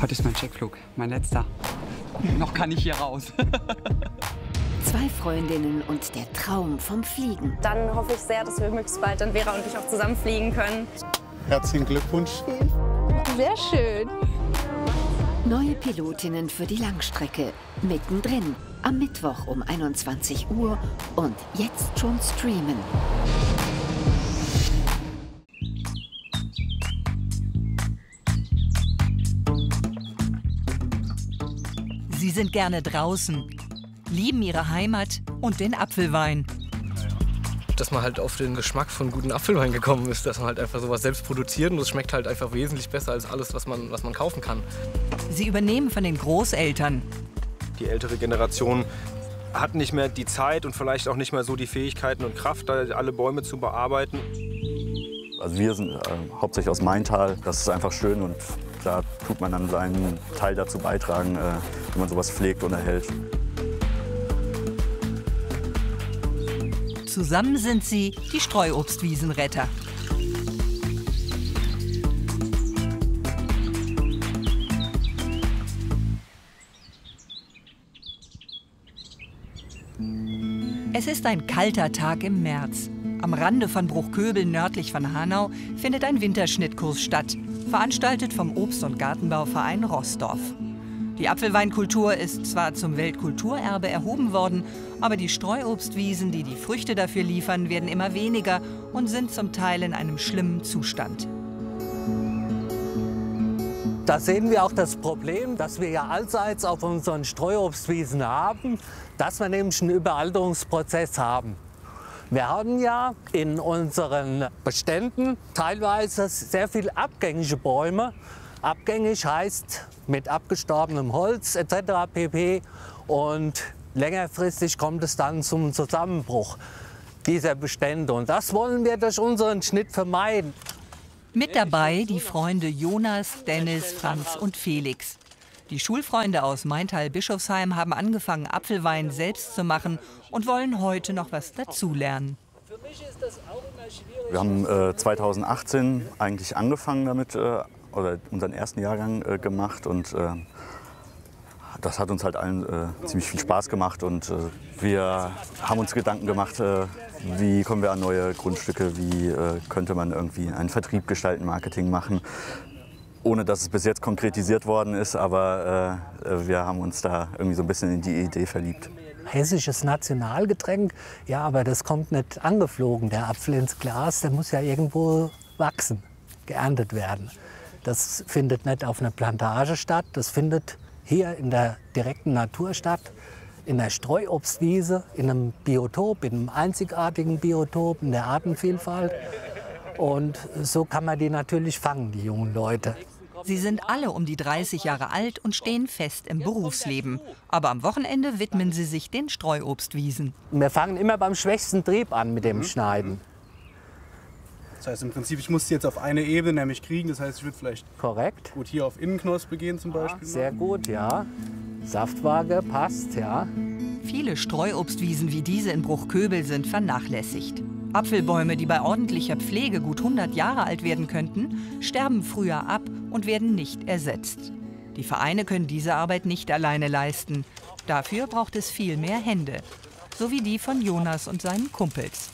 Heute ist mein Checkflug, mein letzter. Noch kann ich hier raus. 2 Freundinnen und der Traum vom Fliegen. Dann hoffe ich sehr, dass wir möglichst bald dann Vera und ich auch zusammen fliegen können. Herzlichen Glückwunsch. Sehr schön. Neue Pilotinnen für die Langstrecke. Mittendrin. Am Mittwoch um 21 Uhr und jetzt schon streamen. Sie sind gerne draußen, lieben ihre Heimat und den Apfelwein. Dass man halt auf den Geschmack von guten Apfelwein gekommen ist, dass man halt einfach sowas selbst produziert und es schmeckt halt einfach wesentlich besser als alles, was man kaufen kann. Sie übernehmen von den Großeltern. Die ältere Generation hat nicht mehr die Zeit und vielleicht auch nicht mehr so die Fähigkeiten und Kraft, da alle Bäume zu bearbeiten. Also wir sind hauptsächlich aus Maintal. Das ist einfach schön und da tut man dann seinen Teil dazu beitragen, wenn man sowas pflegt und erhält. Zusammen sind sie die Streuobstwiesenretter. Es ist ein kalter Tag im März. Am Rande von Bruchköbel nördlich von Hanau findet ein Winterschnittkurs statt, veranstaltet vom Obst- und Gartenbauverein Roßdorf. Die Apfelweinkultur ist zwar zum Weltkulturerbe erhoben worden, aber die Streuobstwiesen, die die Früchte dafür liefern, werden immer weniger und sind zum Teil in einem schlimmen Zustand. Da sehen wir auch das Problem, das wir ja allseits auf unseren Streuobstwiesen haben, dass wir nämlich einen Überalterungsprozess haben. Wir haben ja in unseren Beständen teilweise sehr viele abgängige Bäume. Abgängig heißt mit abgestorbenem Holz etc. pp. Und längerfristig kommt es dann zum Zusammenbruch dieser Bestände. Und das wollen wir durch unseren Schnitt vermeiden. Mit dabei die Freunde Jonas, Dennis, Franz und Felix. Die Schulfreunde aus Maintal-Bischofsheim haben angefangen, Apfelwein selbst zu machen und wollen heute noch was dazulernen. Wir haben 2018 eigentlich angefangen damit, oder unseren ersten Jahrgang gemacht und das hat uns halt allen ziemlich viel Spaß gemacht und wir haben uns Gedanken gemacht, wie kommen wir an neue Grundstücke, wie könnte man irgendwie einen Vertrieb gestalten, Marketing machen, ohne dass es bis jetzt konkretisiert worden ist, aber wir haben uns da irgendwie so ein bisschen in die Idee verliebt. Hessisches Nationalgetränk, ja, aber das kommt nicht angeflogen. Der Apfel ins Glas, der muss ja irgendwo wachsen, geerntet werden. Das findet nicht auf einer Plantage statt, das findet hier in der direkten Natur statt, in der Streuobstwiese, in einem Biotop, in einem einzigartigen Biotop, in der Artenvielfalt. Und so kann man die natürlich fangen, die jungen Leute. Sie sind alle um die 30 Jahre alt und stehen fest im Berufsleben. Aber am Wochenende widmen sie sich den Streuobstwiesen. Wir fangen immer beim schwächsten Trieb an mit dem Schneiden. Das heißt im Prinzip, ich muss sie jetzt auf eine Ebene nämlich kriegen. Das heißt, ich würde vielleicht korrekt gut hier auf Innenknospe gehen zum Beispiel. Sehr gut, ja. Saftwaage passt, ja. Viele Streuobstwiesen wie diese in Bruchköbel sind vernachlässigt. Apfelbäume, die bei ordentlicher Pflege gut 100 Jahre alt werden könnten, sterben früher ab und werden nicht ersetzt. Die Vereine können diese Arbeit nicht alleine leisten. Dafür braucht es viel mehr Hände, so wie die von Jonas und seinen Kumpels.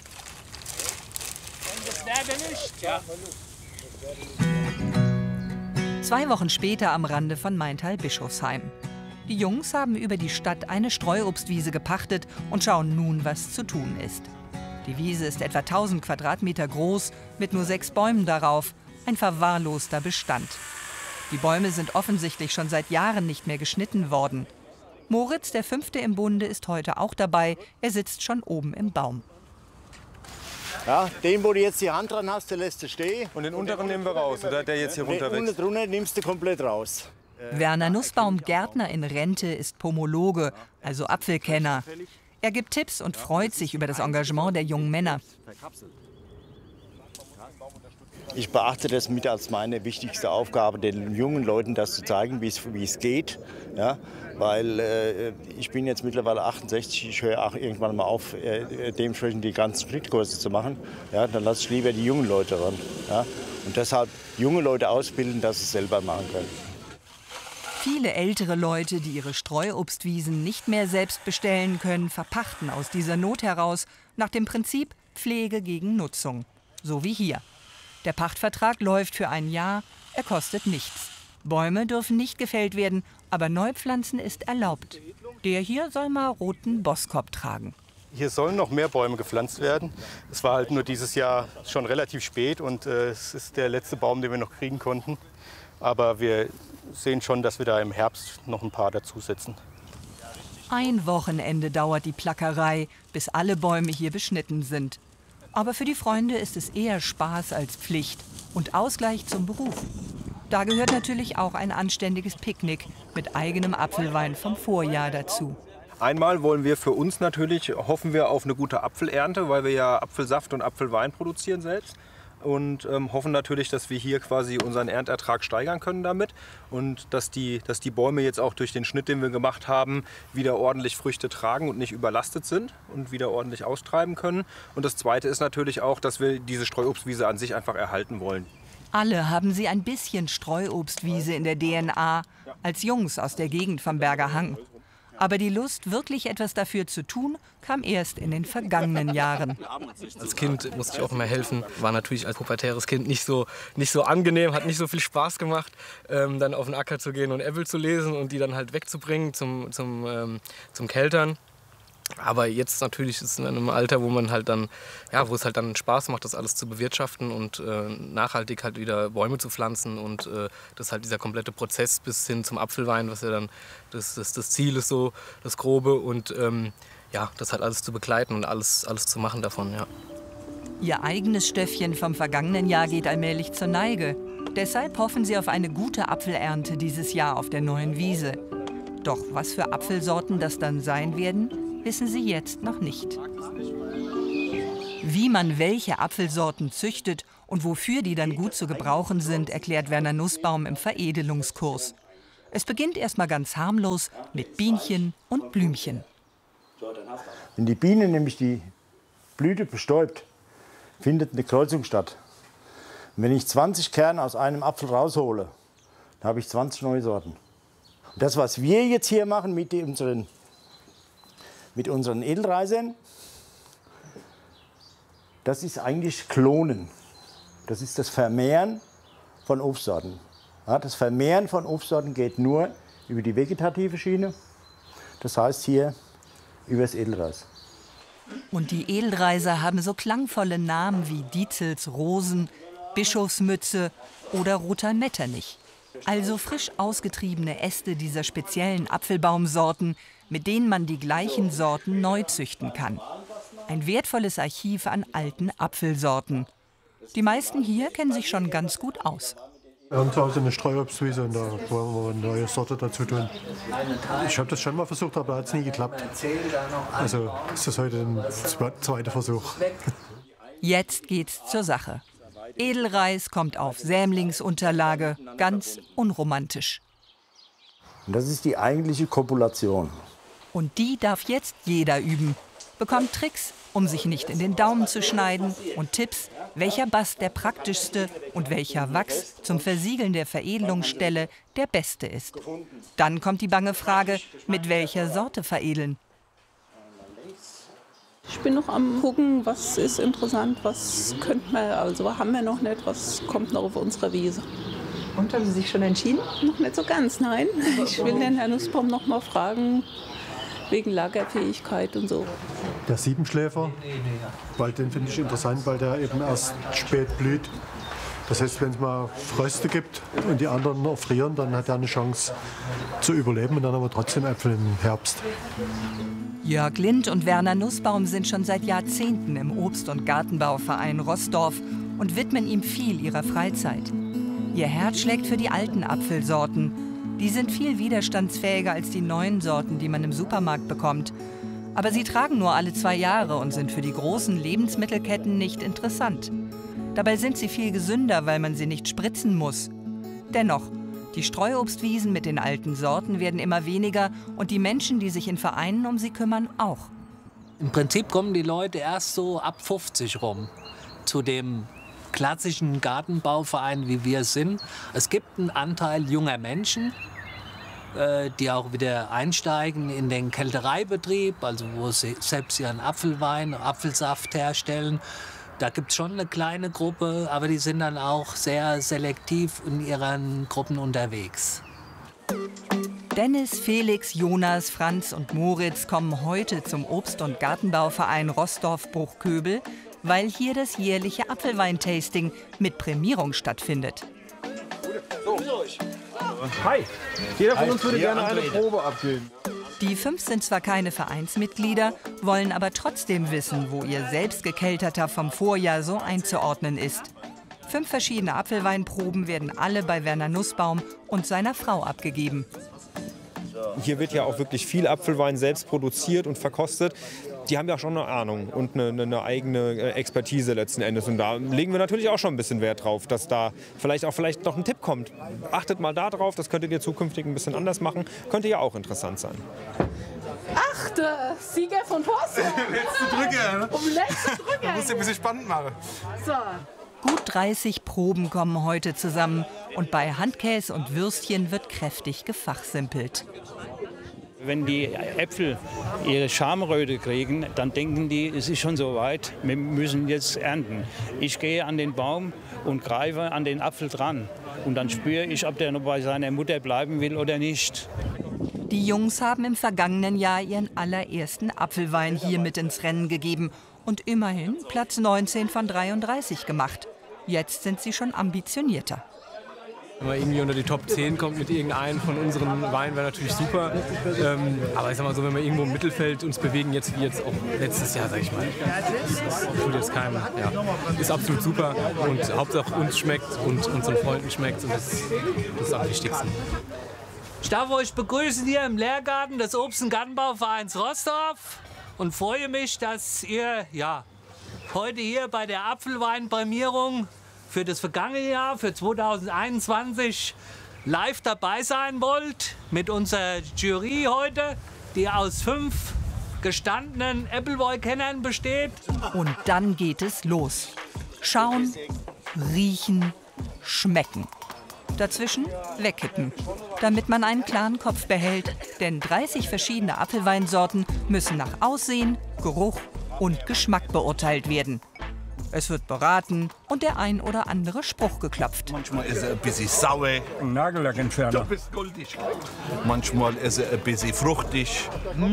2 Wochen später am Rande von Maintal-Bischofsheim. Die Jungs haben über die Stadt eine Streuobstwiese gepachtet und schauen nun, was zu tun ist. Die Wiese ist etwa 1000 Quadratmeter groß, mit nur 6 Bäumen darauf, ein verwahrloster Bestand. Die Bäume sind offensichtlich schon seit Jahren nicht mehr geschnitten worden. Moritz, der 5. im Bunde, ist heute auch dabei. Er sitzt schon oben im Baum. Ja, den, wo du jetzt die Hand dran hast, der lässt du stehen. Und den unteren nehmen wir raus, oder der jetzt hier runter wächst? Unten drunter nimmst du komplett raus. Werner Nussbaum, Gärtner in Rente, ist Pomologe, also Apfelkenner. Er gibt Tipps und freut sich über das Engagement der jungen Männer. Ich beachte das mit als meine wichtigste Aufgabe, den jungen Leuten das zu zeigen, wie es geht. Ja, weil ich bin jetzt mittlerweile 68, ich höre auch irgendwann mal auf, dementsprechend die ganzen Schnittkurse zu machen. Ja, dann lasse ich lieber die jungen Leute ran. Ja, und deshalb junge Leute ausbilden, dass sie es selber machen können. Viele ältere Leute, die ihre Streuobstwiesen nicht mehr selbst bestellen können, verpachten aus dieser Not heraus nach dem Prinzip Pflege gegen Nutzung. So wie hier. Der Pachtvertrag läuft für ein Jahr, er kostet nichts. Bäume dürfen nicht gefällt werden, aber Neupflanzen ist erlaubt. Der hier soll mal roten Boskop tragen. Hier sollen noch mehr Bäume gepflanzt werden. Es war halt nur dieses Jahr schon relativ spät und es ist der letzte Baum, den wir noch kriegen konnten. Aber wir sehen schon, dass wir da im Herbst noch ein paar dazusetzen. Ein Wochenende dauert die Plackerei, bis alle Bäume hier beschnitten sind. Aber für die Freunde ist es eher Spaß als Pflicht und Ausgleich zum Beruf. Da gehört natürlich auch ein anständiges Picknick mit eigenem Apfelwein vom Vorjahr dazu. Einmal wollen wir für uns natürlich, hoffen wir auf eine gute Apfelernte, weil wir ja Apfelsaft und Apfelwein produzieren selbst. Und hoffen natürlich, dass wir hier quasi unseren Erntertrag steigern können damit. Und dass die Bäume jetzt auch durch den Schnitt, den wir gemacht haben, wieder ordentlich Früchte tragen und nicht überlastet sind und wieder ordentlich austreiben können. Und das Zweite ist natürlich auch, dass wir diese Streuobstwiese an sich einfach erhalten wollen. Alle haben sie ein bisschen Streuobstwiese in der DNA, als Jungs aus der Gegend vom Berger Hang. Aber die Lust, wirklich etwas dafür zu tun, kam erst in den vergangenen Jahren. Als Kind musste ich auch immer helfen. War natürlich als pubertäres Kind nicht so angenehm, hat nicht so viel Spaß gemacht, dann auf den Acker zu gehen und Äpfel zu lesen und die dann halt wegzubringen zum Keltern. Aber jetzt natürlich ist es in einem Alter, wo man halt dann, ja, wo es halt dann Spaß macht, das alles zu bewirtschaften und nachhaltig halt wieder Bäume zu pflanzen und das halt dieser komplette Prozess bis hin zum Apfelwein, was ja dann das Ziel ist, so das Grobe und ja, das halt alles zu begleiten und alles zu machen davon, ja. Ihr eigenes Stöffchen vom vergangenen Jahr geht allmählich zur Neige. Deshalb hoffen sie auf eine gute Apfelernte dieses Jahr auf der neuen Wiese. Doch was für Apfelsorten das dann sein werden, wissen sie jetzt noch nicht. Wie man welche Apfelsorten züchtet und wofür die dann gut zu gebrauchen sind, erklärt Werner Nussbaum im Veredelungskurs. Es beginnt erstmal ganz harmlos mit Bienchen und Blümchen. Wenn die Biene nämlich die Blüte bestäubt, findet eine Kreuzung statt. Und wenn ich 20 Kerne aus einem Apfel raushole, dann habe ich 20 neue Sorten. Und das, was wir jetzt hier machen mit unseren Edelreisern, das ist eigentlich Klonen. Das ist das Vermehren von Obstsorten. Ja, das Vermehren von Obstsorten geht nur über die vegetative Schiene. Das heißt hier über das Edelreis. Und die Edelreiser haben so klangvolle Namen wie Dietzels Rosen, Bischofsmütze oder roter Metternich. Also frisch ausgetriebene Äste dieser speziellen Apfelbaumsorten, mit denen man die gleichen Sorten neu züchten kann. Ein wertvolles Archiv an alten Apfelsorten. Die meisten hier kennen sich schon ganz gut aus. Wir haben zu Hause eine Streuobstwiese und da wollen wir eine neue Sorte dazu tun. Ich habe das schon mal versucht, aber hat es nie geklappt. Also ist das heute ein zweiter Versuch. Jetzt geht's zur Sache. Edelreis kommt auf Sämlingsunterlage, ganz unromantisch. Und das ist die eigentliche Kopulation. Und die darf jetzt jeder üben. Bekommt Tricks, um sich nicht in den Daumen zu schneiden und Tipps, welcher Bast der praktischste und welcher Wachs zum Versiegeln der Veredelungsstelle der beste ist. Dann kommt die bange Frage, mit welcher Sorte veredeln. Ich bin noch am gucken, was ist interessant, was könnte man, also haben wir noch nicht, was kommt noch auf unserer Wiese. Und haben Sie sich schon entschieden? Noch nicht so ganz, nein. Ich will den Herrn Nussbaum noch mal fragen, wegen Lagerfähigkeit und so. Der Siebenschläfer, weil den finde ich interessant, weil der eben erst spät blüht. Das heißt, wenn es mal Fröste gibt und die anderen noch frieren, dann hat er eine Chance zu überleben und dann aber trotzdem Äpfel im Herbst. Jörg Lind und Werner Nussbaum sind schon seit Jahrzehnten im Obst- und Gartenbauverein Roßdorf und widmen ihm viel ihrer Freizeit. Ihr Herz schlägt für die alten Apfelsorten. Die sind viel widerstandsfähiger als die neuen Sorten, die man im Supermarkt bekommt. Aber sie tragen nur alle 2 Jahre und sind für die großen Lebensmittelketten nicht interessant. Dabei sind sie viel gesünder, weil man sie nicht spritzen muss. Dennoch, die Streuobstwiesen mit den alten Sorten werden immer weniger und die Menschen, die sich in Vereinen um sie kümmern, auch. Im Prinzip kommen die Leute erst so ab 50 rum zu dem klassischen Gartenbauverein, wie wir sind. Es gibt einen Anteil junger Menschen, die auch wieder einsteigen in den Kältereibetrieb, also wo sie selbst ihren Apfelwein, Apfelsaft herstellen. Da gibt es schon eine kleine Gruppe, aber die sind dann auch sehr selektiv in ihren Gruppen unterwegs. Dennis, Felix, Jonas, Franz und Moritz kommen heute zum Obst- und Gartenbauverein Roßdorf-Bruchköbel, weil hier das jährliche Apfelweintasting mit Prämierung stattfindet. Hi, jeder von uns würde gerne eine Probe abgeben. Die 5 sind zwar keine Vereinsmitglieder, wollen aber trotzdem wissen, wo ihr selbst gekelterter vom Vorjahr so einzuordnen ist. 5 verschiedene Apfelweinproben werden alle bei Werner Nussbaum und seiner Frau abgegeben. Hier wird ja auch wirklich viel Apfelwein selbst produziert und verkostet. Die haben ja schon eine Ahnung und eine eigene Expertise letzten Endes. Und da legen wir natürlich auch schon ein bisschen Wert drauf, dass da vielleicht noch ein Tipp kommt. Achtet mal da drauf, das könntet ihr zukünftig ein bisschen anders machen. Könnte ja auch interessant sein. Ach, der Sieger von Porsche. Letzte Drücke. Letzte Drücke. Man muss ja ein bisschen spannend machen. So. Gut 30 Proben kommen heute zusammen und bei Handkäse und Würstchen wird kräftig gefachsimpelt. Wenn die Äpfel ihre Schamröte kriegen, dann denken die, es ist schon so weit, wir müssen jetzt ernten. Ich gehe an den Baum und greife an den Apfel dran. Und dann spüre ich, ob der noch bei seiner Mutter bleiben will oder nicht. Die Jungs haben im vergangenen Jahr ihren allerersten Apfelwein hier mit ins Rennen gegeben und immerhin Platz 19 von 33 gemacht. Jetzt sind sie schon ambitionierter. Wenn man irgendwie unter die Top 10 kommt mit irgendeinem von unseren Weinen, wäre natürlich super. Aber ich sag mal so, wenn wir irgendwo im Mittelfeld uns bewegen, jetzt wie jetzt auch letztes Jahr, sag ich mal, das tut jetzt keinem. Ja, ist absolut super und Hauptsache uns schmeckt und unseren Freunden schmeckt und das ist am wichtigsten. Ich darf euch begrüßen hier im Lehrgarten des Obst- und Gartenbauvereins Roßdorf und freue mich, dass ihr heute hier bei der Apfelweinprämierung für das vergangene Jahr, für 2021, live dabei sein wollt mit unserer Jury heute, die aus 5 gestandenen Appleboy-Kennern besteht. Und dann geht es los. Schauen, riechen, schmecken. Dazwischen wegkippen, damit man einen klaren Kopf behält. Denn 30 verschiedene Apfelweinsorten müssen nach Aussehen, Geruch und Geschmack beurteilt werden. Es wird beraten und der ein oder andere Spruch geklopft. Manchmal ist er ein bisschen sauer. Ein Nagellackentferner. Du bist goldig. Manchmal ist er ein bisschen fruchtig.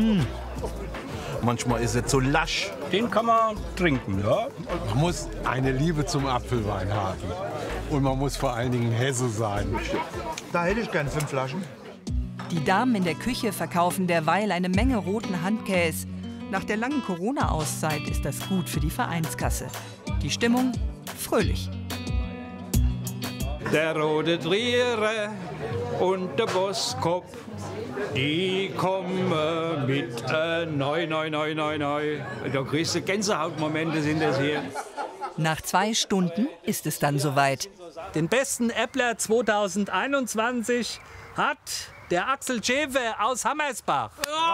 Manchmal ist er zu lasch. Den kann man trinken, ja? Man muss eine Liebe zum Apfelwein haben. Und man muss vor allen Dingen Hesse sein. Da hätte ich gern 5 Flaschen. Die Damen in der Küche verkaufen derweil eine Menge roten Handkäse. Nach der langen Corona-Auszeit ist das gut für die Vereinskasse. Die Stimmung fröhlich. Der rote Triere und der Boskop, die kommen mit neu. Da kriegst du Gänsehautmomente, sind das hier. Nach 2 Stunden ist es dann soweit. Den besten Äppler 2021 hat der Axel Schäfer aus Hammersbach.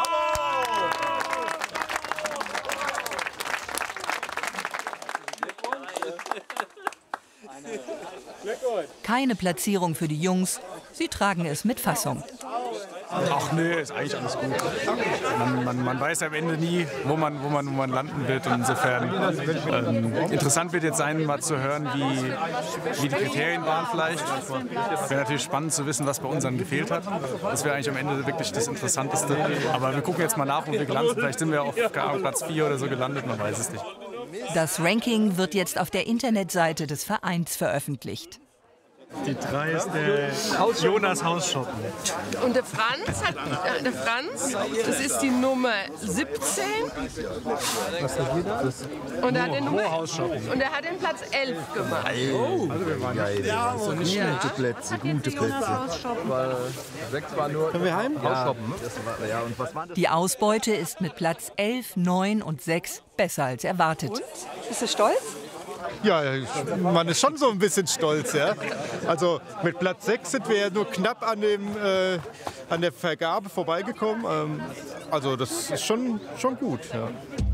Keine Platzierung für die Jungs. Sie tragen es mit Fassung. Ach nee, ist eigentlich alles gut. Man weiß am Ende nie, wo man landen wird. Und insofern interessant wird jetzt sein, mal zu hören, wie die Kriterien waren vielleicht. Wäre natürlich spannend zu wissen, was bei uns dann gefehlt hat. Das wäre eigentlich am Ende wirklich das Interessanteste. Aber wir gucken jetzt mal nach, wo wir gelandet sind. Vielleicht sind wir auf Platz 4 oder so gelandet, man weiß es nicht. Das Ranking wird jetzt auf der Internetseite des Vereins veröffentlicht. Die 3 ist der Jonas Hausschoppen. Und der Franz, das ist die Nummer 17. Was hat jeder? Und er hat den Platz 11 gemacht. Oh. Also wir waren ja, so nicht schlechte Plätze, gute Plätze. Weil 6 war nur Hausschoppen. Die Ausbeute ist mit Platz 11, 9 und 6 besser als erwartet. Und? Bist du stolz? Ja, man ist schon so ein bisschen stolz. Ja? Also mit Platz 6 sind wir ja nur knapp an der Vergabe vorbeigekommen. Also das ist schon gut. Ja.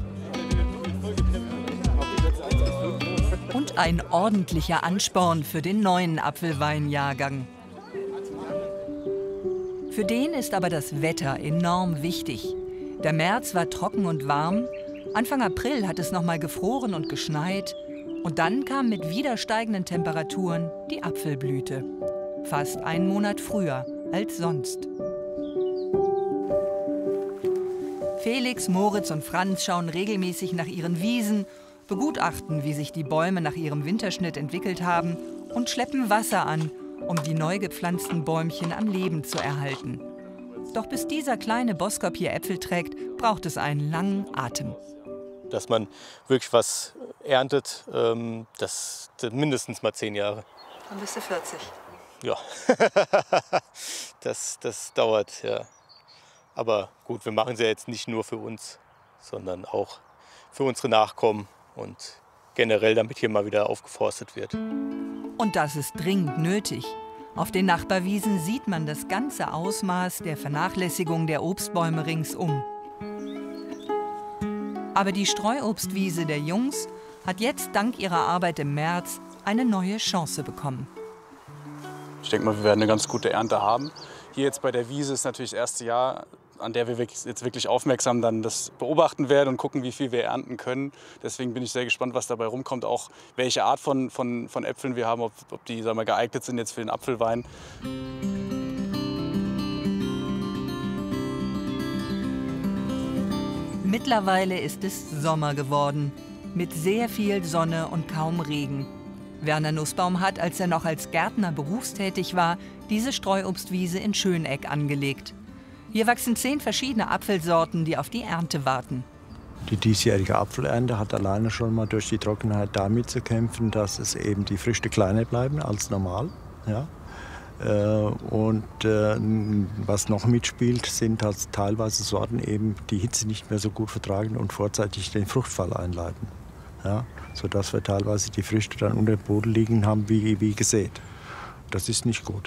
Und ein ordentlicher Ansporn für den neuen Apfelweinjahrgang. Für den ist aber das Wetter enorm wichtig. Der März war trocken und warm, Anfang April hat es noch mal gefroren und geschneit und dann kam mit wieder steigenden Temperaturen die Apfelblüte. Fast einen Monat früher als sonst. Felix, Moritz und Franz schauen regelmäßig nach ihren Wiesen, begutachten, wie sich die Bäume nach ihrem Winterschnitt entwickelt haben und schleppen Wasser an, um die neu gepflanzten Bäumchen am Leben zu erhalten. Doch bis dieser kleine Boskop hier Äpfel trägt, braucht es einen langen Atem. Dass man wirklich was erntet, das mindestens mal 10 Jahre. Dann bist du 40. Ja, das dauert, ja. Aber gut, wir machen sie ja jetzt nicht nur für uns, sondern auch für unsere Nachkommen und generell, damit hier mal wieder aufgeforstet wird. Und das ist dringend nötig. Auf den Nachbarwiesen sieht man das ganze Ausmaß der Vernachlässigung der Obstbäume ringsum. Aber die Streuobstwiese der Jungs hat jetzt dank ihrer Arbeit im März eine neue Chance bekommen. Ich denke mal, wir werden eine ganz gute Ernte haben. Hier jetzt bei der Wiese ist natürlich das erste Jahr, an der wir jetzt wirklich aufmerksam dann das beobachten werden und gucken, wie viel wir ernten können. Deswegen bin ich sehr gespannt, was dabei rumkommt, auch welche Art von Äpfeln wir haben, ob die, sagen wir, geeignet sind jetzt für den Apfelwein. Mittlerweile ist es Sommer geworden, mit sehr viel Sonne und kaum Regen. Werner Nussbaum hat, als er noch als Gärtner berufstätig war, diese Streuobstwiese in Schöneck angelegt. Hier wachsen 10 verschiedene Apfelsorten, die auf die Ernte warten. Die diesjährige Apfelernte hat alleine schon mal durch die Trockenheit damit zu kämpfen, dass es eben die Früchte kleiner bleiben als normal. Ja? Was noch mitspielt, sind halt teilweise Sorten, eben, die Hitze nicht mehr so gut vertragen und vorzeitig den Fruchtfall einleiten. Ja? Sodass wir teilweise die Früchte dann unter dem Boden liegen haben, wie gesät. Das ist nicht gut.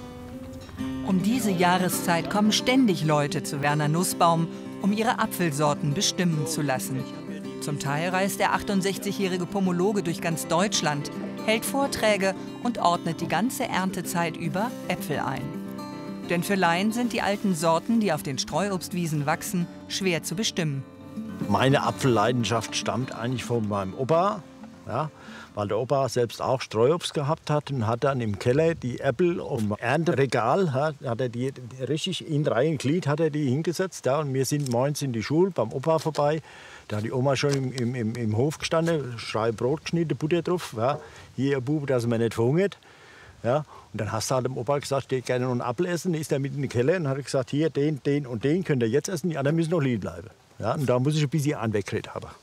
Um diese Jahreszeit kommen ständig Leute zu Werner Nussbaum, um ihre Apfelsorten bestimmen zu lassen. Zum Teil reist der 68-jährige Pomologe durch ganz Deutschland, hält Vorträge und ordnet die ganze Erntezeit über Äpfel ein. Denn für Laien sind die alten Sorten, die auf den Streuobstwiesen wachsen, schwer zu bestimmen. Meine Apfelleidenschaft stammt eigentlich von meinem Opa. Ja, weil der Opa selbst auch Streuobst gehabt hat und hat dann im Keller die Äpfel im Ernteregal, hat er die richtig in Reihen Glied hat er die hingesetzt. Ja, und wir sind morgens in die Schule beim Opa vorbei. Da hat die Oma schon im Hof gestanden, Scheibe Brot geschnitten, Butter drauf. Ja, hier, Ihr Bube, dass man nicht verhungert. Ja, und dann hast du halt dem Opa gesagt, ich gerne noch einen Apfel essen. Dann ist er mit in den Keller und hat gesagt, hier, den und den könnt ihr jetzt essen, die anderen müssen noch liegen bleiben. Ja, und da muss ich ein bisschen anweggeredet haben.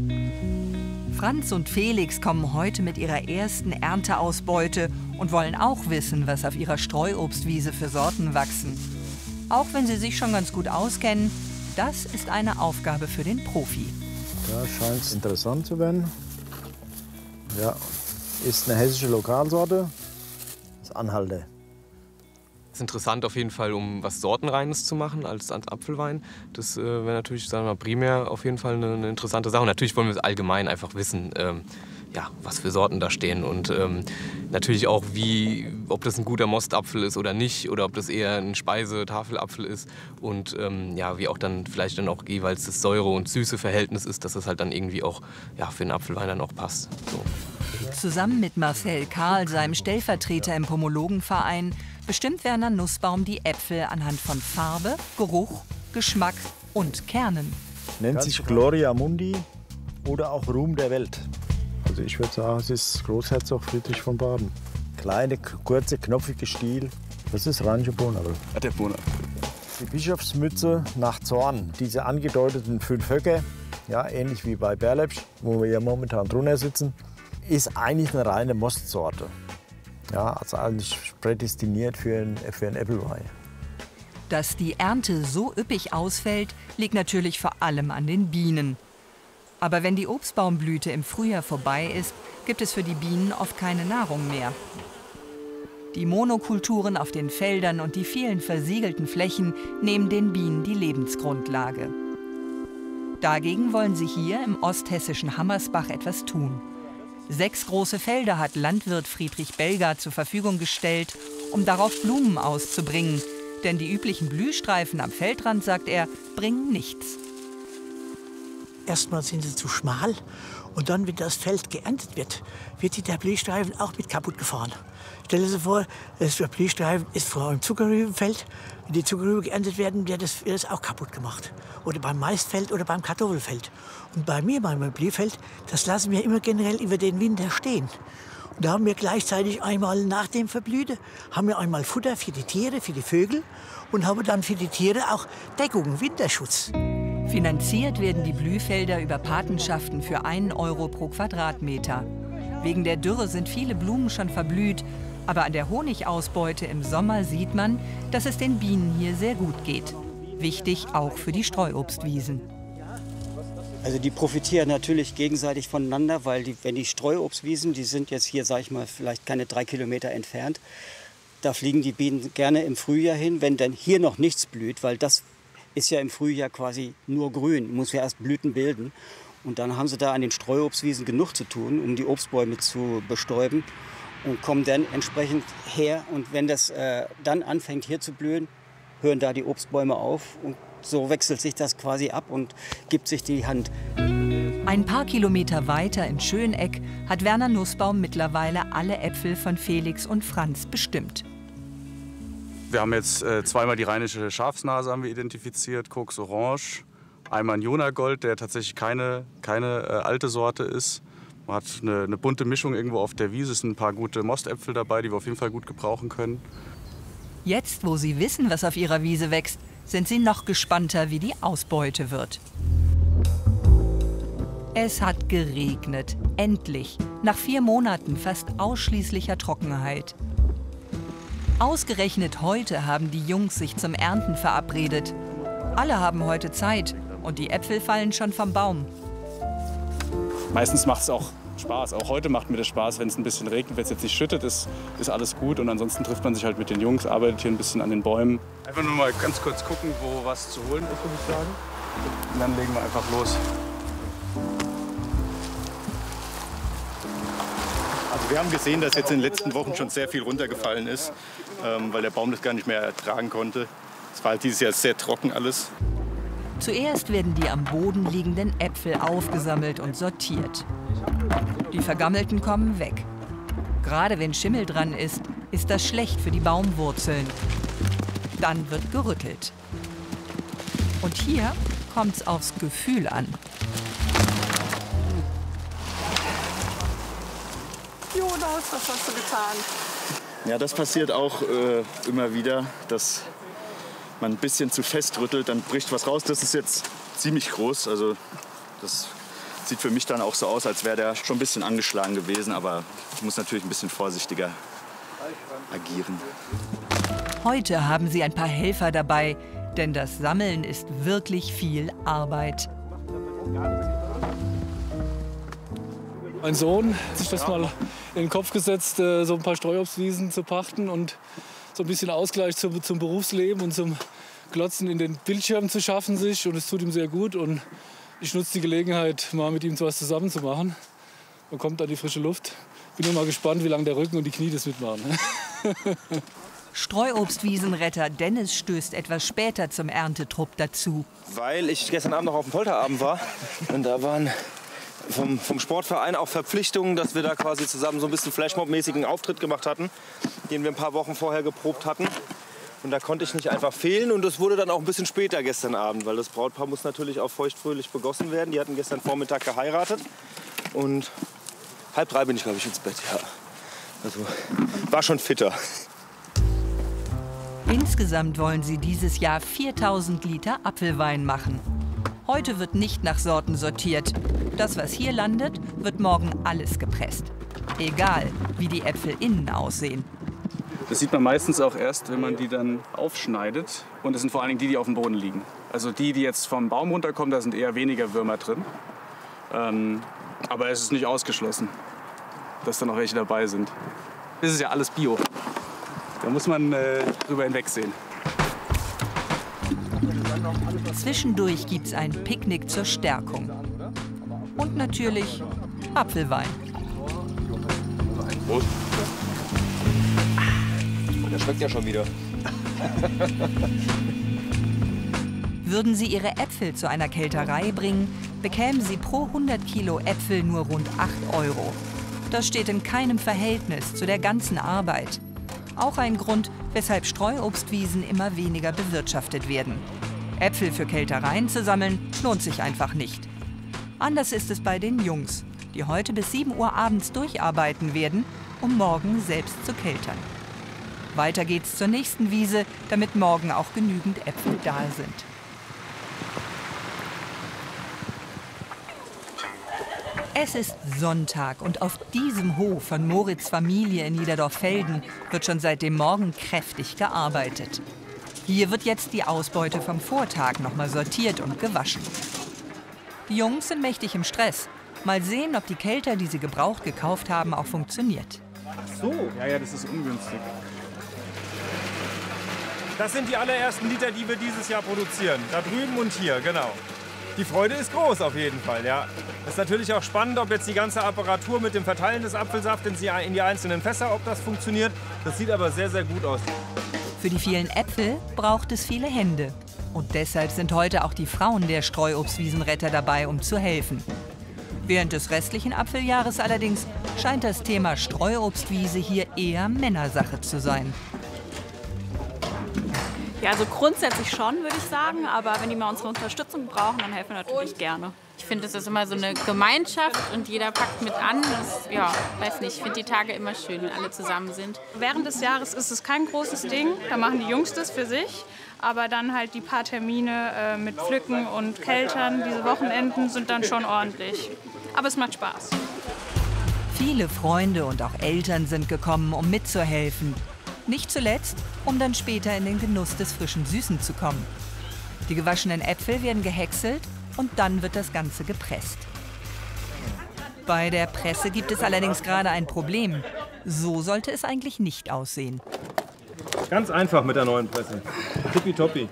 Franz und Felix kommen heute mit ihrer ersten Ernteausbeute und wollen auch wissen, was auf ihrer Streuobstwiese für Sorten wachsen. Auch wenn sie sich schon ganz gut auskennen, das ist eine Aufgabe für den Profi. Da scheint es interessant zu werden. Ja, ist eine hessische Lokalsorte, das ist Anhalter. Das ist interessant auf jeden Fall, um was Sortenreines zu machen als Apfelwein. Das wäre natürlich, sagen wir mal, primär auf jeden Fall eine interessante Sache. Und natürlich wollen wir allgemein einfach wissen, ja, was für Sorten da stehen und natürlich auch, ob das ein guter Mostapfel ist oder nicht oder ob das eher ein Speise-Tafelapfel ist und ja, wie auch dann vielleicht dann auch jeweils das Säure- und Süße-Verhältnis ist, dass das halt dann irgendwie auch ja, für den Apfelwein dann auch passt. So. Zusammen mit Marcel Karl, seinem Stellvertreter im Pomologenverein, bestimmt Werner Nussbaum die Äpfel anhand von Farbe, Geruch, Geschmack und Kernen. Nennt sich Gloria Mundi oder auch Ruhm der Welt. Also ich würde sagen, es ist Großherzog Friedrich von Baden. Kleine, kurze, knopfige Stiel. Das ist rheinischer Bohnenapfel. Ja, der Bohnenapfel. Die Bischofsmütze nach Zorn. Diese angedeuteten 5 Höcke, ja, ähnlich wie bei Berlepsch, wo wir ja momentan drunter sitzen, ist eigentlich eine reine Mostsorte. Ja, also eigentlich prädestiniert für einen Äpfelwein. Dass die Ernte so üppig ausfällt, liegt natürlich vor allem an den Bienen. Aber wenn die Obstbaumblüte im Frühjahr vorbei ist, gibt es für die Bienen oft keine Nahrung mehr. Die Monokulturen auf den Feldern und die vielen versiegelten Flächen nehmen den Bienen die Lebensgrundlage. Dagegen wollen sie hier im osthessischen Hammersbach etwas tun. 6 große Felder hat Landwirt Friedrich Belger zur Verfügung gestellt, um darauf Blumen auszubringen, Denn die üblichen Blühstreifen am Feldrand, sagt er, bringen nichts. Erstmal sind sie zu schmal und dann, wenn das Feld geerntet wird, wird der Blühstreifen auch mit kaputt gefahren. Stellen Sie sich vor, der Blühstreifen ist vor einem Zuckerrübenfeld. Wenn die Zuckerrüben geerntet werden, wird das auch kaputt gemacht. Oder beim Maisfeld oder beim Kartoffelfeld. Und bei mir, beim Blühfeld, das lassen wir immer generell über den Winter stehen. Und da haben wir gleichzeitig einmal nach dem Verblühen, haben wir einmal Futter für die Tiere, für die Vögel und haben dann für die Tiere auch Deckung, Winterschutz. Finanziert werden die Blühfelder über Patenschaften für 1 € pro Quadratmeter. Wegen der Dürre sind viele Blumen schon verblüht. Aber an der Honigausbeute im Sommer sieht man, dass es den Bienen hier sehr gut geht. Wichtig auch für die Streuobstwiesen. Also die profitieren natürlich gegenseitig voneinander, weil wenn die Streuobstwiesen, die sind jetzt hier, sage ich mal, vielleicht keine 3 Kilometer entfernt, da fliegen die Bienen gerne im Frühjahr hin, wenn dann hier noch nichts blüht, weil das ist ja im Frühjahr quasi nur grün, muss ja erst Blüten bilden. Und dann haben sie da an den Streuobstwiesen genug zu tun, um die Obstbäume zu bestäuben. Und kommen dann entsprechend her. Und wenn das dann anfängt hier zu blühen, hören da die Obstbäume auf. Und so wechselt sich das quasi ab und gibt sich die Hand. Ein paar Kilometer weiter in Schöneck hat Werner Nussbaum mittlerweile alle Äpfel von Felix und Franz bestimmt. Wir haben jetzt zweimal die rheinische Schafsnase haben wir identifiziert, Koks Orange, einmal ein Jonagold, der tatsächlich keine alte Sorte ist. Man hat eine bunte Mischung irgendwo auf der Wiese. Es sind ein paar gute Mostäpfel dabei, die wir auf jeden Fall gut gebrauchen können. Jetzt, wo sie wissen, was auf ihrer Wiese wächst, sind sie noch gespannter, wie die Ausbeute wird. Es hat geregnet. Endlich. Nach 4 Monaten fast ausschließlicher Trockenheit. Ausgerechnet heute haben die Jungs sich zum Ernten verabredet. Alle haben heute Zeit und die Äpfel fallen schon vom Baum. Meistens macht es auch Spaß. Auch heute macht mir das Spaß, wenn es ein bisschen regnet. Wenn es jetzt nicht schüttet, ist alles gut. Und ansonsten trifft man sich halt mit den Jungs, arbeitet hier ein bisschen an den Bäumen. Einfach nur mal ganz kurz gucken, wo was zu holen ist, würde ich sagen. Und dann legen wir einfach los. Also wir haben gesehen, dass jetzt in den letzten Wochen schon sehr viel runtergefallen ist, weil der Baum das gar nicht mehr ertragen konnte. Es war halt dieses Jahr sehr trocken alles. Zuerst werden die am Boden liegenden Äpfel aufgesammelt und sortiert. Die vergammelten kommen weg. Gerade wenn Schimmel dran ist, ist das schlecht für die Baumwurzeln. Dann wird gerüttelt. Und hier kommt's aufs Gefühl an. Jonas, was hast du getan? Ja, das passiert auch immer wieder, dass man ein bisschen zu fest rüttelt, dann bricht was raus. Das ist jetzt ziemlich groß, also das sieht für mich dann auch so aus, als wäre der schon ein bisschen angeschlagen gewesen, aber ich muss natürlich ein bisschen vorsichtiger agieren. Heute haben sie ein paar Helfer dabei, denn das Sammeln ist wirklich viel Arbeit. Mein Sohn hat sich das mal in den Kopf gesetzt, so ein paar Streuobstwiesen zu pachten und so ein bisschen Ausgleich zum Berufsleben und zum Glotzen in den Bildschirmen zu schaffen sich. Und es tut ihm sehr gut. Und ich nutze die Gelegenheit, mal mit ihm was zusammen zu machen. Man kommt an die frische Luft. Bin nur mal gespannt, wie lange der Rücken und die Knie das mitmachen. Streuobstwiesenretter Dennis stößt etwas später zum Erntetrupp dazu. Weil ich gestern Abend noch auf dem Polterabend war und da waren vom Sportverein auch Verpflichtungen, dass wir da quasi zusammen so ein bisschen Flashmob-mäßigen Auftritt gemacht hatten, den wir ein paar Wochen vorher geprobt hatten. Und da konnte ich nicht einfach fehlen und das wurde dann auch ein bisschen später gestern Abend, weil das Brautpaar muss natürlich auch feuchtfröhlich begossen werden. Die hatten gestern Vormittag geheiratet und 2:30 bin ich, glaube ich, ins Bett. Ja. Also war schon fitter. Insgesamt wollen sie dieses Jahr 4000 Liter Apfelwein machen. Heute wird nicht nach Sorten sortiert. Das, was hier landet, wird morgen alles gepresst. Egal, wie die Äpfel innen aussehen. Das sieht man meistens auch erst, wenn man die dann aufschneidet. Und es sind vor allen Dingen die, die auf dem Boden liegen. Also die jetzt vom Baum runterkommen, da sind eher weniger Würmer drin. Aber es ist nicht ausgeschlossen, dass da noch welche dabei sind. Das ist ja alles Bio. Da muss man drüber hinwegsehen. Zwischendurch gibt's ein Picknick zur Stärkung. Und natürlich Apfelwein. Prost. Der schmeckt ja schon wieder. Würden sie ihre Äpfel zu einer Kälterei bringen, bekämen sie pro 100 Kilo Äpfel nur rund 8 €. Das steht in keinem Verhältnis zu der ganzen Arbeit. Auch ein Grund, weshalb Streuobstwiesen immer weniger bewirtschaftet werden. Äpfel für Kältereien zu sammeln, lohnt sich einfach nicht. Anders ist es bei den Jungs, die heute bis 7 Uhr abends durcharbeiten werden, um morgen selbst zu keltern. Weiter geht's zur nächsten Wiese, damit morgen auch genügend Äpfel da sind. Es ist Sonntag und auf diesem Hof von Moritz' Familie in Niederdorf-Velden wird schon seit dem Morgen kräftig gearbeitet. Hier wird jetzt die Ausbeute vom Vortag nochmal sortiert und gewaschen. Die Jungs sind mächtig im Stress. Mal sehen, ob die Kälter, die sie gebraucht gekauft haben, auch funktioniert. Ach so, ja, das ist ungünstig. Das sind die allerersten Liter, die wir dieses Jahr produzieren. Da drüben und hier, genau. Die Freude ist groß auf jeden Fall, ja. Es ist natürlich auch spannend, ob jetzt die ganze Apparatur mit dem Verteilen des Apfelsafts in die einzelnen Fässer, ob das funktioniert. Das sieht aber sehr, sehr gut aus. Für die vielen Äpfel braucht es viele Hände. Und deshalb sind heute auch die Frauen der Streuobstwiesenretter dabei, um zu helfen. Während des restlichen Apfeljahres allerdings scheint das Thema Streuobstwiese hier eher Männersache zu sein. Ja, also grundsätzlich schon, würde ich sagen. Aber wenn die mal unsere Unterstützung brauchen, dann helfen wir natürlich gerne. Ich finde, es ist immer so eine Gemeinschaft und jeder packt mit an. Das, ja, weiß nicht, ich finde die Tage immer schön, wenn alle zusammen sind. Während des Jahres ist es kein großes Ding. Da machen die Jungs das für sich. Aber dann halt die paar Termine mit Pflücken und Keltern, diese Wochenenden sind dann schon ordentlich. Aber es macht Spaß. Viele Freunde und auch Eltern sind gekommen, um mitzuhelfen. Nicht zuletzt, um dann später in den Genuss des frischen Süßen zu kommen. Die gewaschenen Äpfel werden gehäckselt und dann wird das Ganze gepresst. Bei der Presse gibt es allerdings gerade ein Problem. So sollte es eigentlich nicht aussehen. Ganz einfach mit der neuen Presse. Tippitoppi.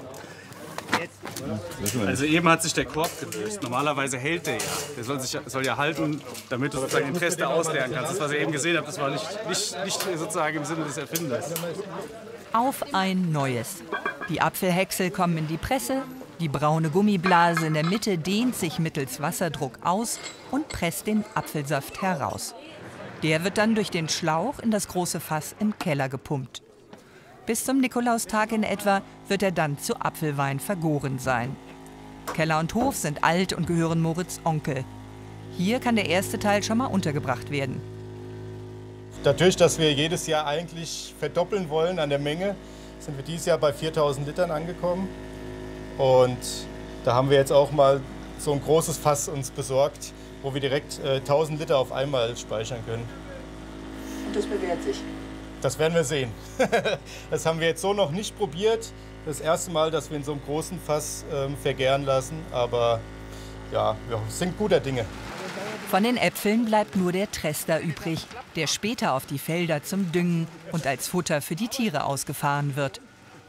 Also eben hat sich der Korb gelöst. Normalerweise hält der ja. Der soll ja halten, damit du sozusagen den Rest ausleeren kannst. Das, was ihr eben gesehen habt, das war nicht sozusagen im Sinne des Erfinders. Auf ein neues. Die Apfelhäcksel kommen in die Presse, die braune Gummiblase in der Mitte dehnt sich mittels Wasserdruck aus und presst den Apfelsaft heraus. Der wird dann durch den Schlauch in das große Fass im Keller gepumpt. Bis zum Nikolaustag in etwa wird er dann zu Apfelwein vergoren sein. Keller und Hof sind alt und gehören Moritz' Onkel. Hier kann der erste Teil schon mal untergebracht werden. Dadurch, dass wir jedes Jahr eigentlich verdoppeln wollen an der Menge, sind wir dieses Jahr bei 4.000 Litern angekommen. Und da haben wir jetzt auch mal so ein großes Fass uns besorgt, wo wir direkt 1.000 Liter auf einmal speichern können. Und das bewährt sich? Das werden wir sehen. Das haben wir jetzt so noch nicht probiert. Das erste Mal, dass wir in so einem großen Fass vergären lassen. Aber ja, wir sind guter Dinge. Von den Äpfeln bleibt nur der Trester übrig, der später auf die Felder zum Düngen und als Futter für die Tiere ausgefahren wird.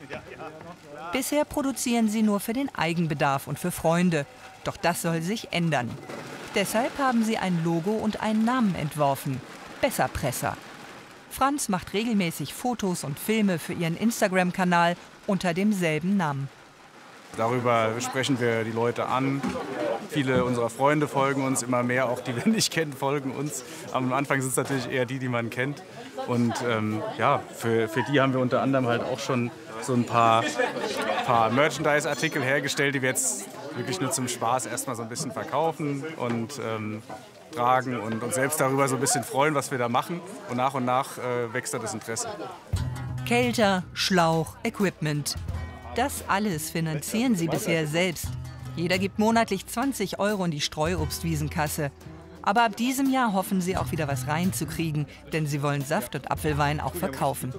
Bisher produzieren sie nur für den Eigenbedarf und für Freunde. Doch das soll sich ändern. Deshalb haben sie ein Logo und einen Namen entworfen: Besserpresser. Franz macht regelmäßig Fotos und Filme für ihren Instagram-Kanal unter demselben Namen. Darüber sprechen wir die Leute an. Viele unserer Freunde folgen uns, immer mehr, auch die wir nicht kennen, folgen uns. Am Anfang sind es natürlich eher die man kennt. Und ja, für die haben wir unter anderem halt auch schon so ein paar Merchandise-Artikel hergestellt, die wir jetzt wirklich nur zum Spaß erstmal so ein bisschen verkaufen und tragen und uns selbst darüber so ein bisschen freuen, was wir da machen. Und nach wächst da das Interesse. Kelter, Schlauch, Equipment. Das alles finanzieren sie bisher selbst. Jeder gibt monatlich 20 € in die Streuobstwiesenkasse. Aber ab diesem Jahr hoffen sie auch wieder was reinzukriegen, denn sie wollen Saft und Apfelwein auch verkaufen.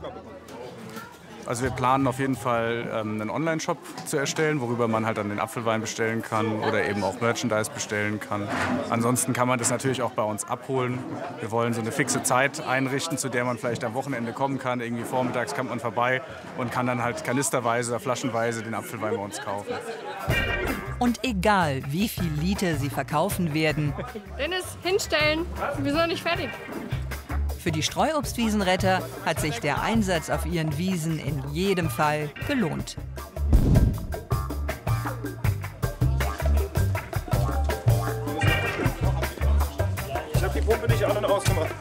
Also wir planen auf jeden Fall einen Online-Shop zu erstellen, worüber man halt dann den Apfelwein bestellen kann oder eben auch Merchandise bestellen kann. Ansonsten kann man das natürlich auch bei uns abholen. Wir wollen so eine fixe Zeit einrichten, zu der man vielleicht am Wochenende kommen kann. Irgendwie vormittags kommt man vorbei und kann dann halt kanisterweise oder flaschenweise den Apfelwein bei uns kaufen. Und egal, wie viel Liter sie verkaufen werden, Dennis, hinstellen, wir sind noch nicht fertig. Für die Streuobstwiesenretter hat sich der Einsatz auf ihren Wiesen in jedem Fall gelohnt. Ich habe die Pumpe nicht an und ausgemacht.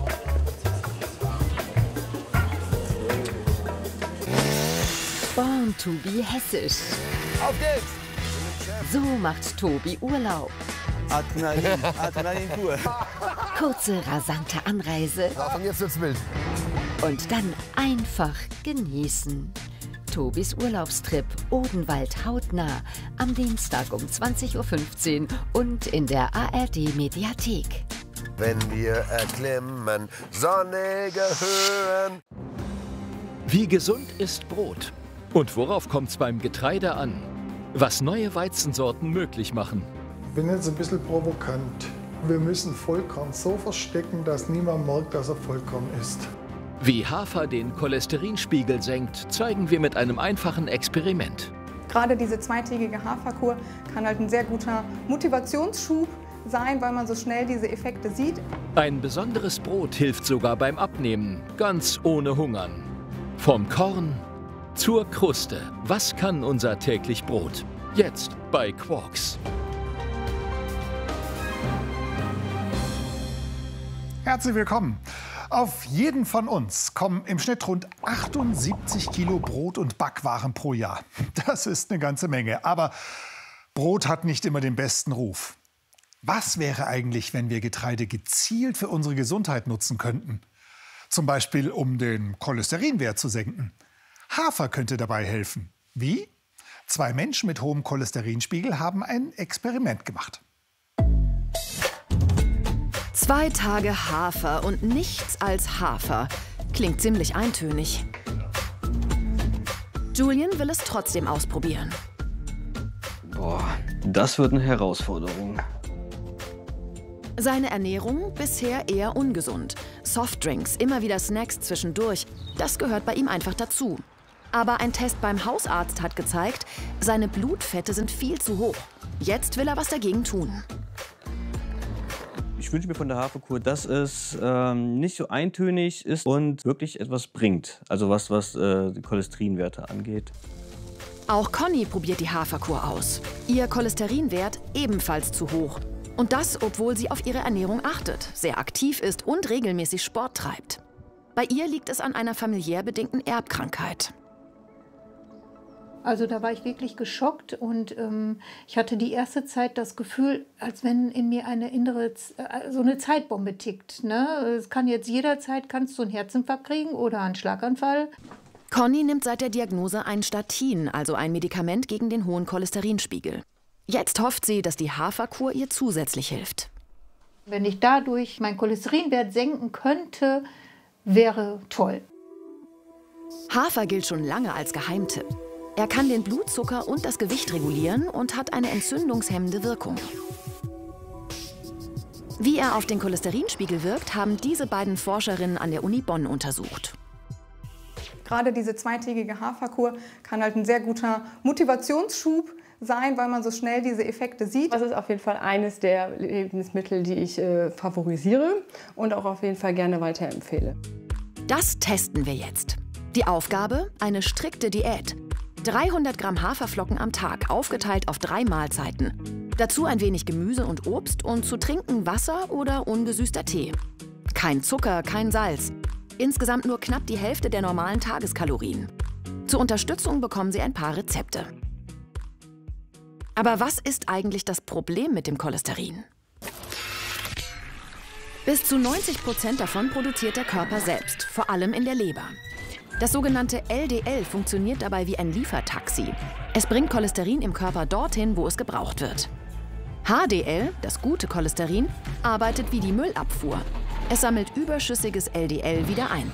Born to be hessisch. Auf geht's! So macht Tobi Urlaub. Adrenalin pur. Kurze, rasante Anreise. Und jetzt wird's wild. Und dann einfach genießen. Tobis Urlaubstrip Odenwald hautnah am Dienstag um 20:15 Uhr und in der ARD-Mediathek. Wenn wir erklimmen, sonnige Höhen. Wie gesund ist Brot? Und worauf kommt's beim Getreide an? Was neue Weizensorten möglich machen? Ich bin jetzt ein bisschen provokant. Wir müssen Vollkorn so verstecken, dass niemand merkt, dass er Vollkorn ist. Wie Hafer den Cholesterinspiegel senkt, zeigen wir mit einem einfachen Experiment. Gerade diese zweitägige Haferkur kann halt ein sehr guter Motivationsschub sein, weil man so schnell diese Effekte sieht. Ein besonderes Brot hilft sogar beim Abnehmen, ganz ohne Hungern. Vom Korn zur Kruste. Was kann unser täglich Brot? Jetzt bei Quarks. Herzlich willkommen. Auf jeden von uns kommen im Schnitt rund 78 Kilo Brot und Backwaren pro Jahr. Das ist eine ganze Menge. Aber Brot hat nicht immer den besten Ruf. Was wäre eigentlich, wenn wir Getreide gezielt für unsere Gesundheit nutzen könnten? Zum Beispiel, um den Cholesterinwert zu senken. Hafer könnte dabei helfen. Wie? 2 Menschen mit hohem Cholesterinspiegel haben ein Experiment gemacht. 2 Tage Hafer und nichts als Hafer. Klingt ziemlich eintönig. Julian will es trotzdem ausprobieren. Boah, das wird eine Herausforderung. Seine Ernährung bisher eher ungesund. Softdrinks, immer wieder Snacks zwischendurch, das gehört bei ihm einfach dazu. Aber ein Test beim Hausarzt hat gezeigt, seine Blutfette sind viel zu hoch. Jetzt will er was dagegen tun. Ich wünsche mir von der Haferkur, dass es nicht so eintönig ist und wirklich etwas bringt. Also was die Cholesterinwerte angeht. Auch Conny probiert die Haferkur aus. Ihr Cholesterinwert ebenfalls zu hoch. Und das, obwohl sie auf ihre Ernährung achtet, sehr aktiv ist und regelmäßig Sport treibt. Bei ihr liegt es an einer familiär bedingten Erbkrankheit. Also da war ich wirklich geschockt und ich hatte die erste Zeit das Gefühl, als wenn in mir eine innere, so eine Zeitbombe tickt. Ne? Es kann jetzt jederzeit, kannst du einen Herzinfarkt kriegen oder einen Schlaganfall. Conny nimmt seit der Diagnose ein Statin, also ein Medikament gegen den hohen Cholesterinspiegel. Jetzt hofft sie, dass die Haferkur ihr zusätzlich hilft. Wenn ich dadurch meinen Cholesterinwert senken könnte, wäre toll. Hafer gilt schon lange als Geheimtipp. Er kann den Blutzucker und das Gewicht regulieren und hat eine entzündungshemmende Wirkung. Wie er auf den Cholesterinspiegel wirkt, haben diese beiden Forscherinnen an der Uni Bonn untersucht. Gerade diese zweitägige Haferkur kann halt ein sehr guter Motivationsschub sein, weil man so schnell diese Effekte sieht. Das ist auf jeden Fall eines der Lebensmittel, die ich favorisiere und auch auf jeden Fall gerne weiterempfehle. Das testen wir jetzt. Die Aufgabe? Eine strikte Diät. 300 Gramm Haferflocken am Tag, aufgeteilt auf 3 Mahlzeiten. Dazu ein wenig Gemüse und Obst und zu trinken Wasser oder ungesüßter Tee. Kein Zucker, kein Salz. Insgesamt nur knapp die Hälfte der normalen Tageskalorien. Zur Unterstützung bekommen Sie ein paar Rezepte. Aber was ist eigentlich das Problem mit dem Cholesterin? Bis zu 90% davon produziert der Körper selbst, vor allem in der Leber. Das sogenannte LDL funktioniert dabei wie ein Liefertaxi. Es bringt Cholesterin im Körper dorthin, wo es gebraucht wird. HDL, das gute Cholesterin, arbeitet wie die Müllabfuhr. Es sammelt überschüssiges LDL wieder ein.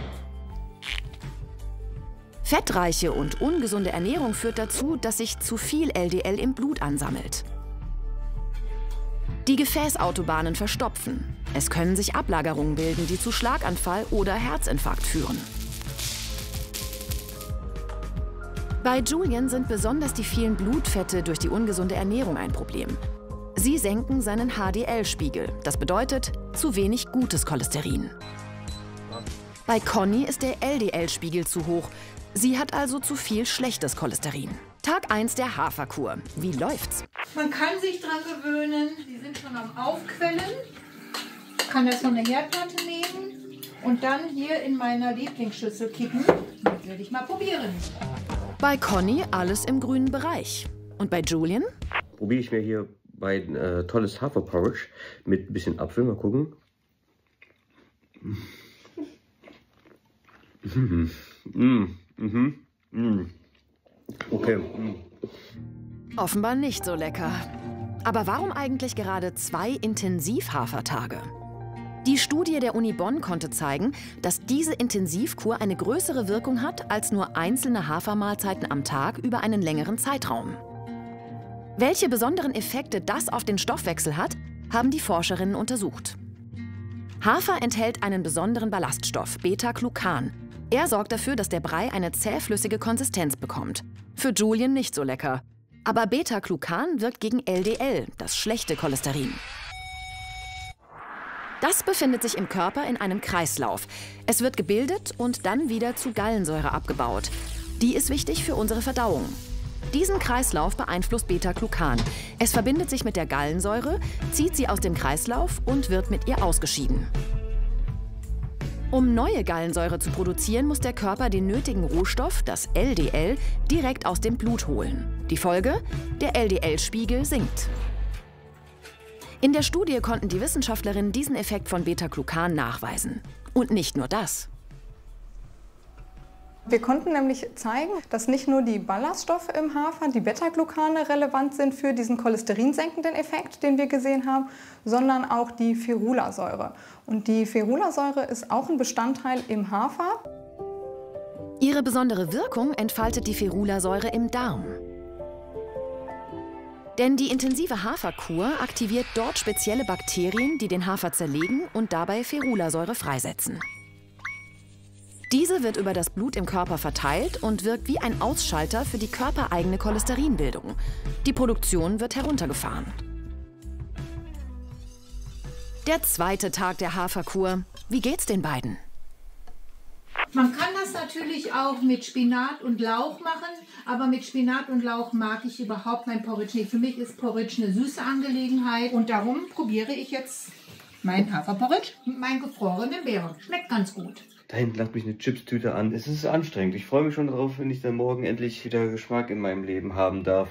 Fettreiche und ungesunde Ernährung führt dazu, dass sich zu viel LDL im Blut ansammelt. Die Gefäßautobahnen verstopfen. Es können sich Ablagerungen bilden, die zu Schlaganfall oder Herzinfarkt führen. Bei Julian sind besonders die vielen Blutfette durch die ungesunde Ernährung ein Problem. Sie senken seinen HDL-Spiegel. Das bedeutet zu wenig gutes Cholesterin. Bei Conny ist der LDL-Spiegel zu hoch. Sie hat also zu viel schlechtes Cholesterin. Tag 1 der Haferkur. Wie läuft's? Man kann sich dran gewöhnen. Sie sind schon am Aufquellen. Ich kann das von der Herdplatte nehmen und dann hier in meiner Lieblingsschüssel kippen. Das werde ich mal probieren. Bei Conny alles im grünen Bereich. Und bei Julian? Probiere ich mir hier mein tolles Haferporridge mit ein bisschen Apfel. Mal gucken. Okay. Offenbar nicht so lecker. Aber warum eigentlich gerade 2 Intensivhafertage? Die Studie der Uni Bonn konnte zeigen, dass diese Intensivkur eine größere Wirkung hat als nur einzelne Hafermahlzeiten am Tag über einen längeren Zeitraum. Welche besonderen Effekte das auf den Stoffwechsel hat, haben die Forscherinnen untersucht. Hafer enthält einen besonderen Ballaststoff, Beta-Glucan. Er sorgt dafür, dass der Brei eine zähflüssige Konsistenz bekommt. Für Julian nicht so lecker. Aber Beta-Glucan wirkt gegen LDL, das schlechte Cholesterin. Das befindet sich im Körper in einem Kreislauf. Es wird gebildet und dann wieder zu Gallensäure abgebaut. Die ist wichtig für unsere Verdauung. Diesen Kreislauf beeinflusst Beta-Glucan. Es verbindet sich mit der Gallensäure, zieht sie aus dem Kreislauf und wird mit ihr ausgeschieden. Um neue Gallensäure zu produzieren, muss der Körper den nötigen Rohstoff, das LDL, direkt aus dem Blut holen. Die Folge? Der LDL-Spiegel sinkt. In der Studie konnten die Wissenschaftlerinnen diesen Effekt von Beta-Glucan nachweisen. Und nicht nur das. Wir konnten nämlich zeigen, dass nicht nur die Ballaststoffe im Hafer, die Beta-Glucane, relevant sind für diesen cholesterinsenkenden Effekt, den wir gesehen haben, sondern auch die Ferulasäure. Und die Ferulasäure ist auch ein Bestandteil im Hafer. Ihre besondere Wirkung entfaltet die Ferulasäure im Darm. Denn die intensive Haferkur aktiviert dort spezielle Bakterien, die den Hafer zerlegen und dabei Ferulasäure freisetzen. Diese wird über das Blut im Körper verteilt und wirkt wie ein Ausschalter für die körpereigene Cholesterinbildung. Die Produktion wird heruntergefahren. Der 2. Tag der Haferkur. Wie geht's den beiden? Man kann das natürlich auch mit Spinat und Lauch machen, aber mit Spinat und Lauch mag ich überhaupt mein Porridge nicht. Für mich ist Porridge eine süße Angelegenheit und darum probiere ich jetzt mein Haferporridge mit meinen gefrorenen Beeren. Schmeckt ganz gut. Da hinten lacht mich eine Chipstüte an. Es ist anstrengend. Ich freue mich schon darauf, wenn ich dann morgen endlich wieder Geschmack in meinem Leben haben darf.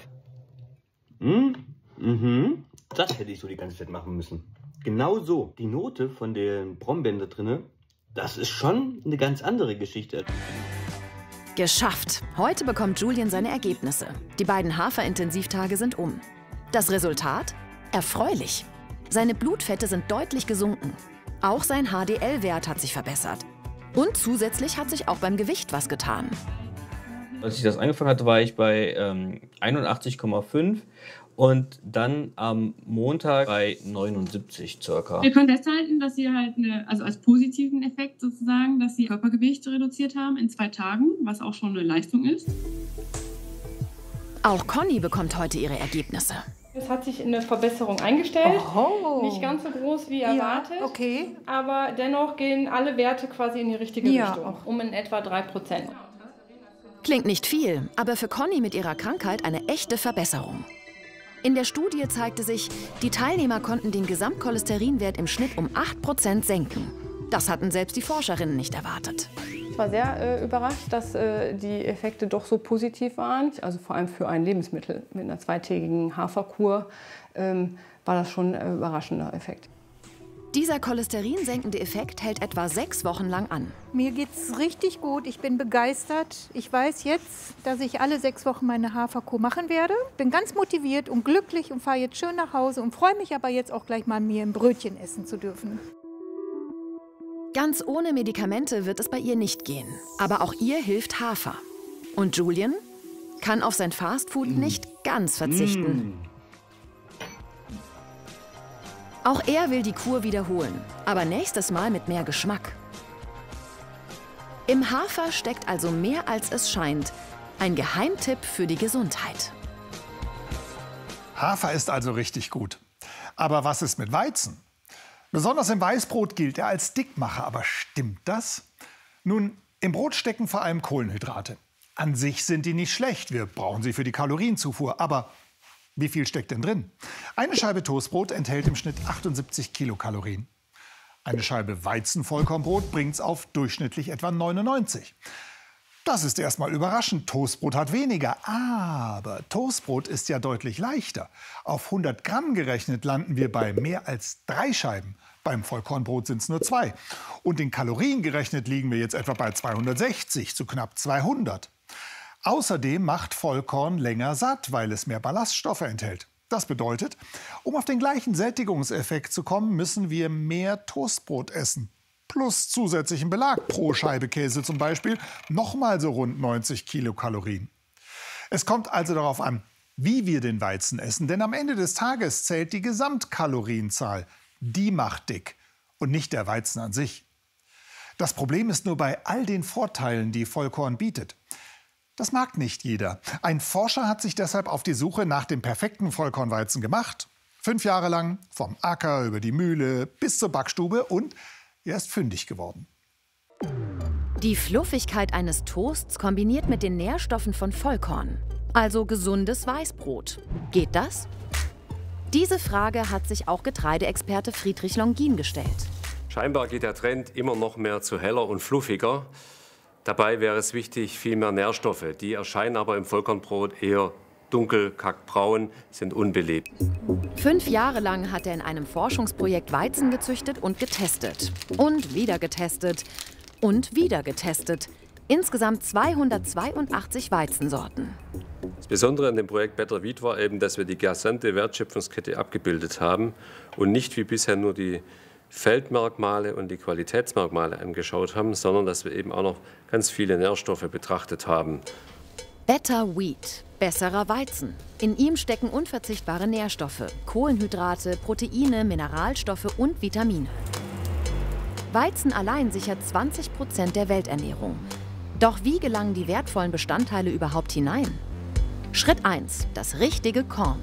Das hätte ich so die ganze Zeit machen müssen. Genau so. Die Note von den Brombeeren da drinne, das ist schon eine ganz andere Geschichte. Geschafft! Heute bekommt Julian seine Ergebnisse. Die beiden Haferintensivtage sind um. Das Resultat? Erfreulich. Seine Blutfette sind deutlich gesunken. Auch sein HDL-Wert hat sich verbessert. Und zusätzlich hat sich auch beim Gewicht was getan. Als ich das angefangen hatte, war ich bei 81,5 und dann am Montag bei 79 circa. Wir können festhalten, dass sie halt also als positiven Effekt sozusagen, dass sie Körpergewicht reduziert haben in 2 Tagen, was auch schon eine Leistung ist. Auch Conny bekommt heute ihre Ergebnisse. Es hat sich eine Verbesserung eingestellt. Oh. Nicht ganz so groß wie erwartet. Ja, okay. Aber dennoch gehen alle Werte quasi in die richtige Richtung. Um in etwa 3%. Klingt nicht viel, aber für Conny mit ihrer Krankheit eine echte Verbesserung. In der Studie zeigte sich, die Teilnehmer konnten den Gesamtcholesterinwert im Schnitt um 8% senken. Das hatten selbst die Forscherinnen nicht erwartet. Ich war sehr überrascht, dass die Effekte doch so positiv waren. Also vor allem für ein Lebensmittel mit einer 2-tägigen Haferkur war das schon ein überraschender Effekt. Dieser cholesterinsenkende Effekt hält etwa 6 Wochen lang an. Mir geht's richtig gut. Ich bin begeistert. Ich weiß jetzt, dass ich alle 6 Wochen meine Haferkur machen werde. Bin ganz motiviert und glücklich und fahre jetzt schön nach Hause und freue mich aber jetzt auch gleich mal, mir ein Brötchen essen zu dürfen. Ganz ohne Medikamente wird es bei ihr nicht gehen. Aber auch ihr hilft Hafer. Und Julian kann auf sein Fastfood nicht ganz verzichten. Auch er will die Kur wiederholen, aber nächstes Mal mit mehr Geschmack. Im Hafer steckt also mehr als es scheint. Ein Geheimtipp für die Gesundheit. Hafer ist also richtig gut. Aber was ist mit Weizen? Besonders im Weißbrot gilt er als Dickmacher. Aber stimmt das? Nun, im Brot stecken vor allem Kohlenhydrate. An sich sind die nicht schlecht, wir brauchen sie für die Kalorienzufuhr. Aber wie viel steckt denn drin? Eine Scheibe Toastbrot enthält im Schnitt 78 Kilokalorien. Eine Scheibe Weizenvollkornbrot bringt es auf durchschnittlich etwa 99. Das ist erstmal überraschend. Toastbrot hat weniger, aber Toastbrot ist ja deutlich leichter. Auf 100 Gramm gerechnet landen wir bei mehr als 3 Scheiben. Beim Vollkornbrot sind es nur 2. Und in Kalorien gerechnet liegen wir jetzt etwa bei 260 zu knapp 200. Außerdem macht Vollkorn länger satt, weil es mehr Ballaststoffe enthält. Das bedeutet, um auf den gleichen Sättigungseffekt zu kommen, müssen wir mehr Toastbrot essen. Plus zusätzlichen Belag pro Scheibe Käse zum Beispiel nochmal so rund 90 Kilokalorien. Es kommt also darauf an, wie wir den Weizen essen, denn am Ende des Tages zählt die Gesamtkalorienzahl. Die macht dick und nicht der Weizen an sich. Das Problem ist nur bei all den Vorteilen, die Vollkorn bietet. Das mag nicht jeder. Ein Forscher hat sich deshalb auf die Suche nach dem perfekten Vollkornweizen gemacht. 5 Jahre lang, vom Acker über die Mühle bis zur Backstube, und er ist fündig geworden. Die Fluffigkeit eines Toasts kombiniert mit den Nährstoffen von Vollkorn. Also gesundes Weißbrot. Geht das? Diese Frage hat sich auch Getreideexperte Friedrich Longin gestellt. Scheinbar geht der Trend immer noch mehr zu heller und fluffiger. Dabei wäre es wichtig, viel mehr Nährstoffe. Die erscheinen aber im Vollkornbrot eher dunkel, kackbraun, sind unbelebt. 5 Jahre lang hat er in einem Forschungsprojekt Weizen gezüchtet und getestet. Und wieder getestet. Und wieder getestet. Insgesamt 282 Weizensorten. Das Besondere an dem Projekt Better Wheat war eben, dass wir die gesamte Wertschöpfungskette abgebildet haben und nicht wie bisher nur die Feldmerkmale und die Qualitätsmerkmale angeschaut haben, sondern dass wir eben auch noch ganz viele Nährstoffe betrachtet haben. Better Wheat, besserer Weizen. In ihm stecken unverzichtbare Nährstoffe, Kohlenhydrate, Proteine, Mineralstoffe und Vitamine. Weizen allein sichert 20% der Welternährung. Doch wie gelangen die wertvollen Bestandteile überhaupt hinein? Schritt 1, das richtige Korn.